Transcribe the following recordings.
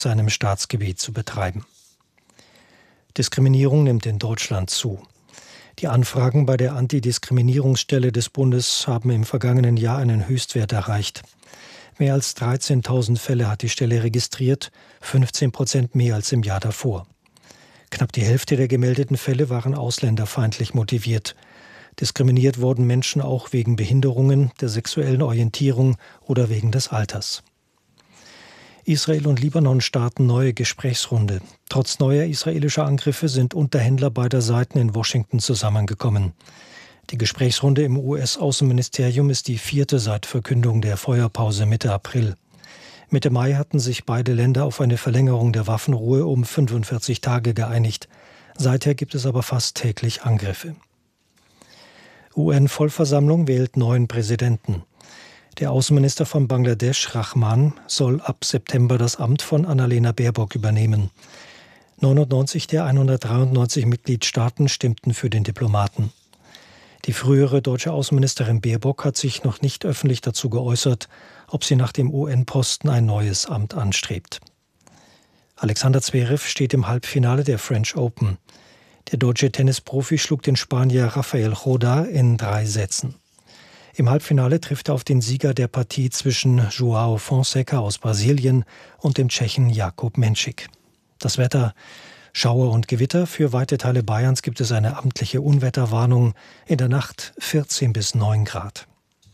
seinem Staatsgebiet zu betreiben. Diskriminierung nimmt in Deutschland zu. Die Anfragen bei der Antidiskriminierungsstelle des Bundes haben im vergangenen Jahr einen Höchstwert erreicht. Mehr als 13.000 Fälle hat die Stelle registriert, 15% mehr als im Jahr davor. Knapp die Hälfte der gemeldeten Fälle waren ausländerfeindlich motiviert. Diskriminiert wurden Menschen auch wegen Behinderungen, der sexuellen Orientierung oder wegen des Alters. Israel und Libanon starten neue Gesprächsrunde. Trotz neuer israelischer Angriffe sind Unterhändler beider Seiten in Washington zusammengekommen. Die Gesprächsrunde im US-Außenministerium ist die 4. seit Verkündung der Feuerpause Mitte April. Mitte Mai hatten sich beide Länder auf eine Verlängerung der Waffenruhe um 45 Tage geeinigt. Seither gibt es aber fast täglich Angriffe. UN-Vollversammlung wählt neuen Präsidenten. Der Außenminister von Bangladesch, Rahman, soll ab September das Amt von Annalena Baerbock übernehmen. 99 der 193 Mitgliedstaaten stimmten für den Diplomaten. Die frühere deutsche Außenministerin Baerbock hat sich noch nicht öffentlich dazu geäußert, ob sie nach dem UN-Posten ein neues Amt anstrebt. Alexander Zverev steht im Halbfinale der French Open. Der deutsche Tennisprofi schlug den Spanier Rafael Roda in 3 Sätzen. Im Halbfinale trifft er auf den Sieger der Partie zwischen João Fonseca aus Brasilien und dem Tschechen Jakub Menšík. Das Wetter: Schauer und Gewitter. Für weite Teile Bayerns gibt es eine amtliche Unwetterwarnung. In der Nacht 14 bis 9 Grad.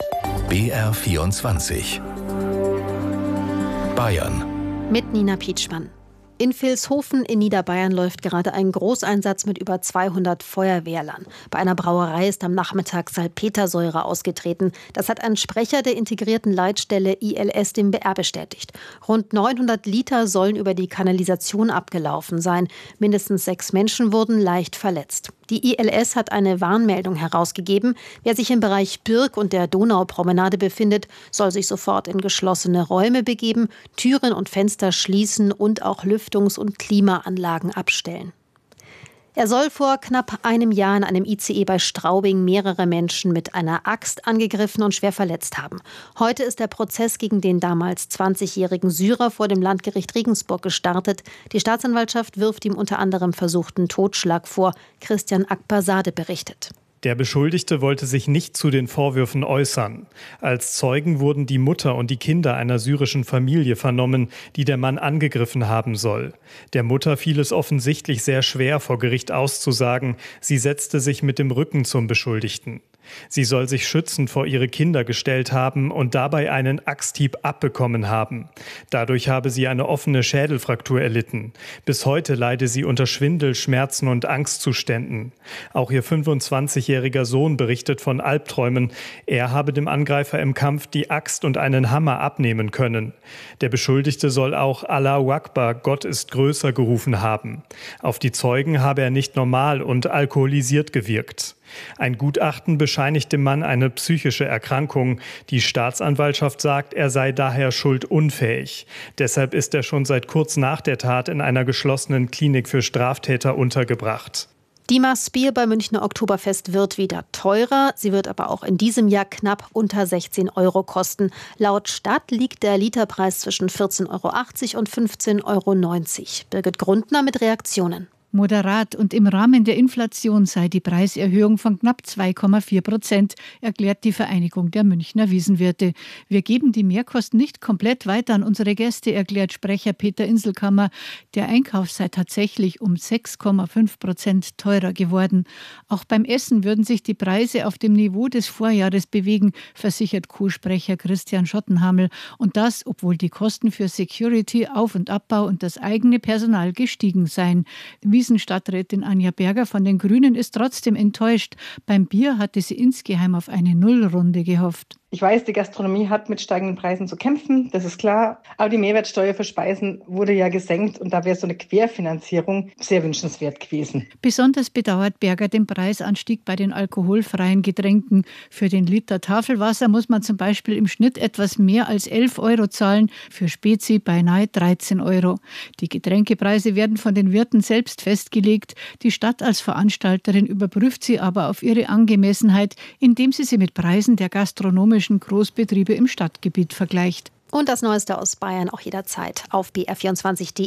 BR24 Bayern mit Nina Pietschmann. In Vilshofen in Niederbayern läuft gerade ein Großeinsatz mit über 200 Feuerwehrlern. Bei einer Brauerei ist am Nachmittag Salpetersäure ausgetreten. Das hat ein Sprecher der integrierten Leitstelle ILS dem BR bestätigt. Rund 900 Liter sollen über die Kanalisation abgelaufen sein. Mindestens 6 Menschen wurden leicht verletzt. Die ILS hat eine Warnmeldung herausgegeben. Wer sich im Bereich Birk und der Donaupromenade befindet, soll sich sofort in geschlossene Räume begeben, Türen und Fenster schließen und auch Lüftungs- und Klimaanlagen abstellen. Er soll vor knapp einem Jahr in einem ICE bei Straubing mehrere Menschen mit einer Axt angegriffen und schwer verletzt haben. Heute ist der Prozess gegen den damals 20-jährigen Syrer vor dem Landgericht Regensburg gestartet. Die Staatsanwaltschaft wirft ihm unter anderem versuchten Totschlag vor. Christian Akbarzadeh berichtet. Der Beschuldigte wollte sich nicht zu den Vorwürfen äußern. Als Zeugen wurden die Mutter und die Kinder einer syrischen Familie vernommen, die der Mann angegriffen haben soll. Der Mutter fiel es offensichtlich sehr schwer, vor Gericht auszusagen. Sie setzte sich mit dem Rücken zum Beschuldigten. Sie soll sich schützend vor ihre Kinder gestellt haben und dabei einen Axthieb abbekommen haben. Dadurch habe sie eine offene Schädelfraktur erlitten. Bis heute leide sie unter Schwindel, Schmerzen und Angstzuständen. Auch ihr 25-jähriger Sohn berichtet von Albträumen. Er habe dem Angreifer im Kampf die Axt und einen Hammer abnehmen können. Der Beschuldigte soll auch Allahu Akbar, Gott ist größer, gerufen haben. Auf die Zeugen habe er nicht normal und alkoholisiert gewirkt. Ein Gutachten bescheinigt dem Mann eine psychische Erkrankung. Die Staatsanwaltschaft sagt, er sei daher schuldunfähig. Deshalb ist er schon seit kurz nach der Tat in einer geschlossenen Klinik für Straftäter untergebracht. Die Maß Bier beim Münchner Oktoberfest wird wieder teurer. Sie wird aber auch in diesem Jahr knapp unter 16 € kosten. Laut Stadt liegt der Literpreis zwischen 14,80 € und 15,90 €. Birgit Grundner mit Reaktionen. Moderat und im Rahmen der Inflation sei die Preiserhöhung von knapp 2,4%, erklärt die Vereinigung der Münchner Wiesenwirte. Wir geben die Mehrkosten nicht komplett weiter an unsere Gäste, erklärt Sprecher Peter Inselkammer. Der Einkauf sei tatsächlich um 6,5% teurer geworden. Auch beim Essen würden sich die Preise auf dem Niveau des Vorjahres bewegen, versichert Co-Sprecher Christian Schottenhamel. Und das, obwohl die Kosten für Security, Auf- und Abbau und das eigene Personal gestiegen seien. Wiesenstadträtin Anja Berger von den Grünen ist trotzdem enttäuscht. Beim Bier hatte sie insgeheim auf eine Nullrunde gehofft. Ich weiß, die Gastronomie hat mit steigenden Preisen zu kämpfen, das ist klar. Aber die Mehrwertsteuer für Speisen wurde ja gesenkt und da wäre so eine Querfinanzierung sehr wünschenswert gewesen. Besonders bedauert Berger den Preisanstieg bei den alkoholfreien Getränken. Für den Liter Tafelwasser muss man zum Beispiel im Schnitt etwas mehr als 11 € zahlen, für Spezi beinahe 13 €. Die Getränkepreise werden von den Wirten selbst festgelegt. Die Stadt als Veranstalterin überprüft sie aber auf ihre Angemessenheit, indem sie mit Preisen der gastronomischen Großbetriebe im Stadtgebiet vergleicht. Und das Neueste aus Bayern auch jederzeit auf br24.de.